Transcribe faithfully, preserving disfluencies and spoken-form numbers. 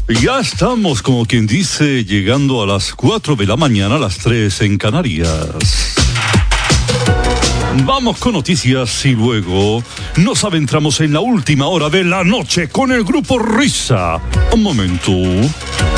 Ya estamos, como quien dice, llegando a las cuatro de la mañana, a las tres en Canarias. Vamos con noticias y luego nos adentramos en la última hora de la noche con el Grupo Risa. Un momento.